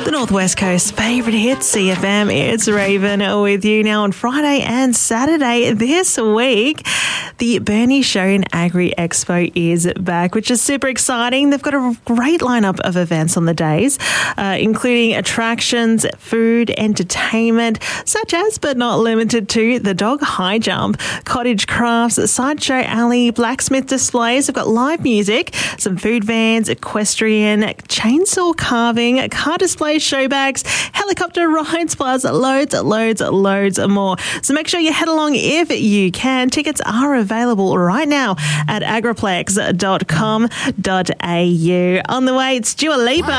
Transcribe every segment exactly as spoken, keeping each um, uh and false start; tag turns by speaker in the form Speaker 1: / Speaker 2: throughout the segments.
Speaker 1: The Northwest Coast favourite hit, C F M. It's Raven with you now on Friday and Saturday this week. The Bernie Show and Agri Expo is back, which is super exciting. They've got a great lineup of events on the days, uh, including attractions, food, entertainment, such as but not limited to the Dog High Jump, cottage crafts, sideshow alley, blacksmith displays. They've got live music, some food vans, equestrian, chainsaw carving, car displays, show bags, helicopter rides, plus loads, loads, loads more. So make sure you head along if you can. Tickets are available right now at agriplex dot com dot a u. On the way, it's Dua Lipa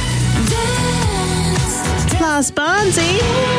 Speaker 1: plus Barnsey.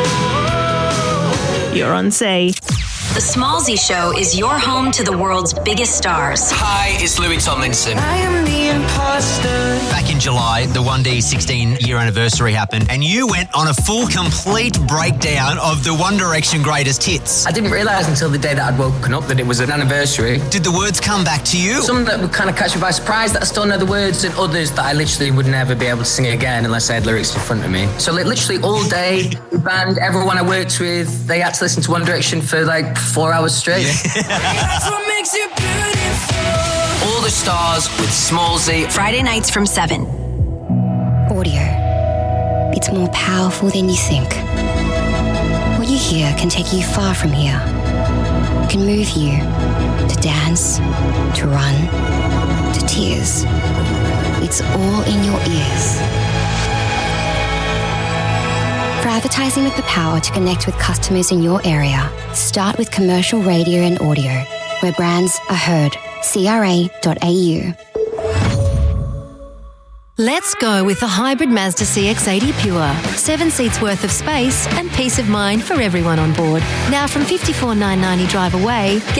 Speaker 1: You're on C.
Speaker 2: The Smallzy Show is your home to the world's biggest stars.
Speaker 3: Hi, it's Louis Tomlinson.
Speaker 4: I am the imposter.
Speaker 5: Back in July, the one D sixteen-year anniversary happened, and you went on a full, complete breakdown of the One Direction greatest hits.
Speaker 6: I didn't realise until the day that I'd woken up that it was an anniversary.
Speaker 5: Did the words come back to you?
Speaker 6: Some that would kind of catch me by surprise, that I still know the words, and others that I literally would never be able to sing again unless I had lyrics in front of me. So like, literally all day, the band, everyone I worked with, they had to listen to One Direction for like four hours straight.
Speaker 5: Yeah.
Speaker 4: That's what makes you beautiful.
Speaker 3: All the stars with Smallzy.
Speaker 2: Friday nights from seven.
Speaker 7: Audio. It's more powerful than you think. What you hear can take you far from here. It can move you to dance, to run, to tears. It's all in your ears. For advertising with the power to connect with customers in your area, start with commercial radio and audio, where brands are heard. C R A dot A U.
Speaker 8: Let's go with the hybrid Mazda C X eighty Pure. Seven seats worth of space and peace of mind for everyone on board. Now from fifty-four thousand nine hundred ninety drive away, get